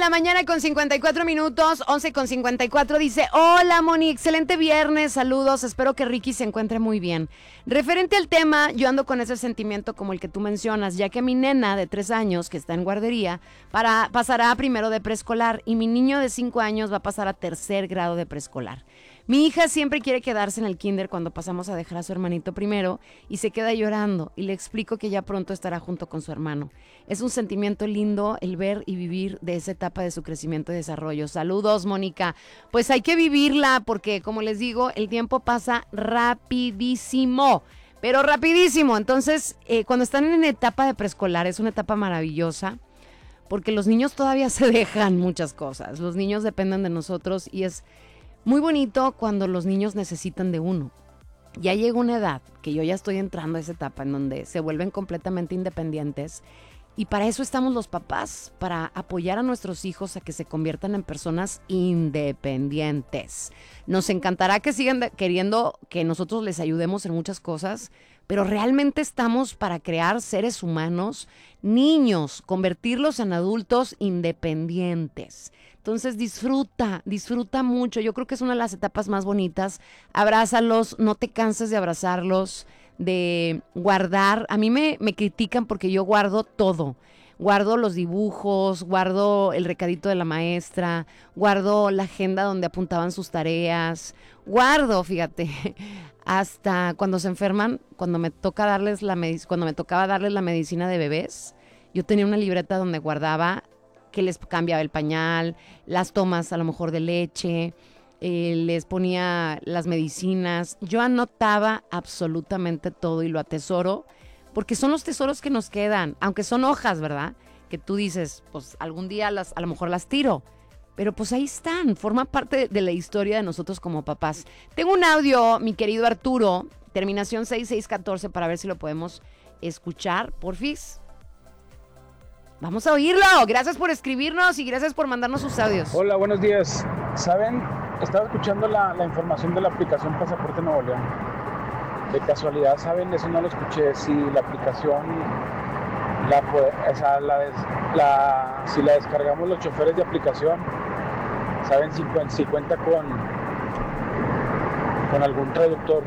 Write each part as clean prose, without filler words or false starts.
la mañana con 54 minutos, 11 con 54, dice, hola Moni, excelente viernes, saludos, espero que Ricky se encuentre muy bien. Referente al tema, yo ando con ese sentimiento como el que tú mencionas, ya que mi nena de 3 años, que está en guardería, pasará a primero de preescolar y mi niño de 5 años va a pasar a tercer grado de preescolar. Mi hija siempre quiere quedarse en el kinder cuando pasamos a dejar a su hermanito primero y se queda llorando y le explico que ya pronto estará junto con su hermano. Es un sentimiento lindo el ver y vivir de esa etapa de su crecimiento y desarrollo. Saludos, Mónica. Pues hay que vivirla porque, como les digo, el tiempo pasa rapidísimo, pero rapidísimo. Entonces, cuando están en etapa de preescolar es una etapa maravillosa porque los niños todavía se dejan muchas cosas. Los niños dependen de nosotros y es muy bonito cuando los niños necesitan de uno. Ya llega una edad, que yo ya estoy entrando a esa etapa en donde se vuelven completamente independientes y para eso estamos los papás, para apoyar a nuestros hijos a que se conviertan en personas independientes. Nos encantará que sigan queriendo que nosotros les ayudemos en muchas cosas, pero realmente estamos para crear seres humanos, niños, convertirlos en adultos independientes. Entonces disfruta mucho. Yo creo que es una de las etapas más bonitas. Abrázalos, no te canses de abrazarlos, de guardar. A mí me critican porque yo guardo todo. Guardo los dibujos, guardo el recadito de la maestra, guardo la agenda donde apuntaban sus tareas, guardo, fíjate, hasta cuando se enferman, cuando me tocaba darles la medicina de bebés, yo tenía una libreta donde guardaba que les cambiaba el pañal, las tomas a lo mejor de leche, les ponía las medicinas. Yo anotaba absolutamente todo y lo atesoro, porque son los tesoros que nos quedan, aunque son hojas, ¿verdad? Que tú dices, pues algún día a lo mejor las tiro, pero pues ahí están, forman parte de la historia de nosotros como papás. Tengo un audio, mi querido Arturo, terminación 6614, para ver si lo podemos escuchar, porfis. Vamos a oírlo. Gracias por escribirnos y gracias por mandarnos sus audios. Hola, buenos días. ¿Saben? Estaba escuchando la información de la aplicación Pasaporte Nuevo León. De casualidad, ¿saben? Eso no lo escuché. Si la aplicación, si la descargamos los choferes de aplicación, ¿saben si cuenta con algún traductor?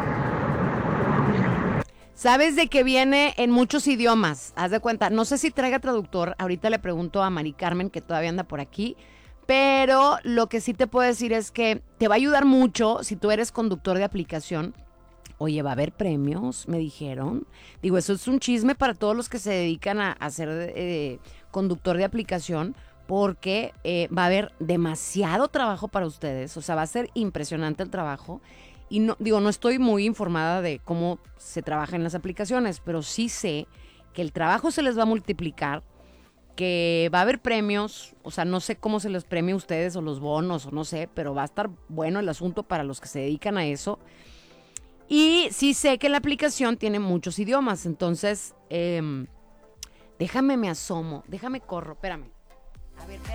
Sabes de que viene en muchos idiomas, haz de cuenta. No sé si traiga traductor, ahorita le pregunto a Mari Carmen, que todavía anda por aquí, pero lo que sí te puedo decir es que te va a ayudar mucho si tú eres conductor de aplicación. Oye, va a haber premios, me dijeron. Digo, eso es un chisme para todos los que se dedican a ser conductor de aplicación, porque va a haber demasiado trabajo para ustedes. O sea, va a ser impresionante el trabajo. Y no estoy muy informada de cómo se trabaja en las aplicaciones, pero sí sé que el trabajo se les va a multiplicar, que va a haber premios, o sea, no sé cómo se les premia a ustedes o los bonos o no sé, pero va a estar bueno el asunto para los que se dedican a eso. Y sí sé que la aplicación tiene muchos idiomas, entonces déjame me asomo, déjame corro, espérame. A ver,